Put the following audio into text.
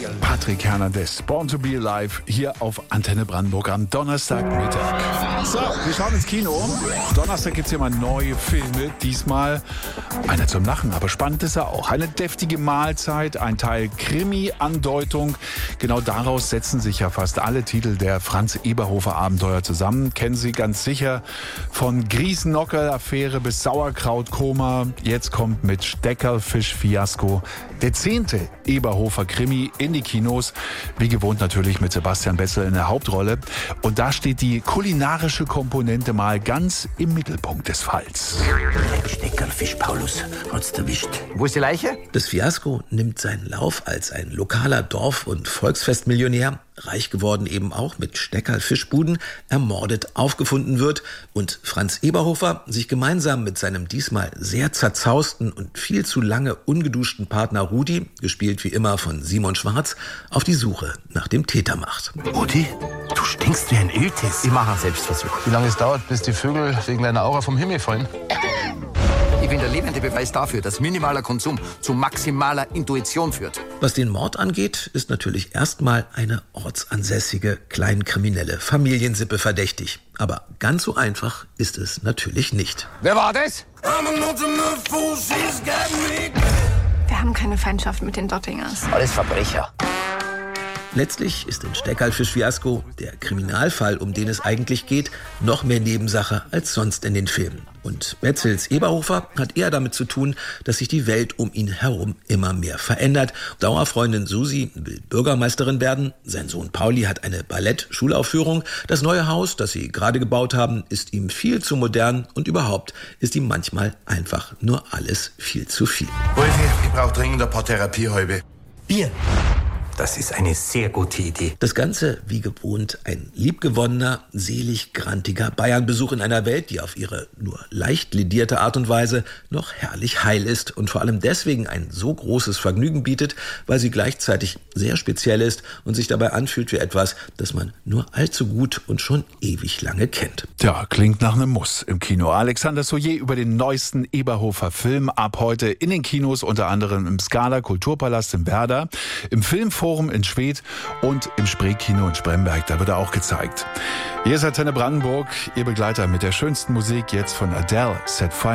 Patrick Hernandez, Born to be Alive, hier auf Antenne Brandenburg am Donnerstagmittag. So, wir schauen ins Kino. Donnerstag gibt es hier mal neue Filme. Diesmal einer zum Lachen, aber spannend ist er auch. Eine deftige Mahlzeit, ein Teil Krimi-Andeutung. Genau daraus setzen sich ja fast alle Titel der Franz-Eberhofer-Abenteuer zusammen. Kennen Sie ganz sicher von Griesnockerl-Affäre bis Sauerkrautkoma. Jetzt kommt mit Steckerlfisch-Fiasko der 10. Eberhofer-Krimi in die Kinos. Wie gewohnt natürlich mit Sebastian Bessel in der Hauptrolle. Und da steht die kulinarische Komponente mal ganz im Mittelpunkt des Falls. Steckerlfisch, Paulus, hat's erwischt. Wo ist die Leiche? Das Fiasko nimmt seinen Lauf als ein lokaler Dorf- und Volksfestmillionär, reich geworden eben auch mit Steckerlfischbuden, ermordet aufgefunden wird und Franz Eberhofer sich gemeinsam mit seinem diesmal sehr zerzausten und viel zu lange ungeduschten Partner Rudi, gespielt wie immer von Simon Schwarz, auf die Suche nach dem Täter macht. Rudi, du stinkst wie ein Iltis. Ich mache einen Selbstversuch. Wie lange es dauert, bis die Vögel wegen deiner Aura vom Himmel fallen? Ich bin der lebende Beweis dafür, dass minimaler Konsum zu maximaler Intuition führt. Was den Mord angeht, ist natürlich erstmal eine ortsansässige, kleinkriminelle Familiensippe verdächtig. Aber ganz so einfach ist es natürlich nicht. Wer war das? Wir haben keine Feindschaft mit den Dottingers. Alles Verbrecher. Letztlich ist in Steckerlfisch-Fiasko der Kriminalfall, um den es eigentlich geht, noch mehr Nebensache als sonst in den Filmen. Und Betzels Eberhofer hat eher damit zu tun, dass sich die Welt um ihn herum immer mehr verändert. Dauerfreundin Susi will Bürgermeisterin werden, sein Sohn Pauli hat eine Ballett-Schulaufführung, das neue Haus, das sie gerade gebaut haben, ist ihm viel zu modern und überhaupt ist ihm manchmal einfach nur alles viel zu viel. Wolfi, ich brauche dringend ein paar Therapiehalbe. Bier. Das ist eine sehr gute Idee. Das Ganze, wie gewohnt, ein liebgewonnener, selig grantiger Bayern-Besuch in einer Welt, die auf ihre nur leicht ledierte Art und Weise noch herrlich heil ist und vor allem deswegen ein so großes Vergnügen bietet, weil sie gleichzeitig sehr speziell ist und sich dabei anfühlt wie etwas, das man nur allzu gut und schon ewig lange kennt. Tja, klingt nach einem Muss im Kino. Alexander Soyer über den neuesten Eberhofer-Film ab heute in den Kinos, unter anderem im Scala Kulturpalast in Werder, im Filmforum in Schwedt und im Spreekino in Spremberg. Da wird er auch gezeigt. Hier ist Antenne Brandenburg, Ihr Begleiter mit der schönsten Musik jetzt von Adele, Set Fire.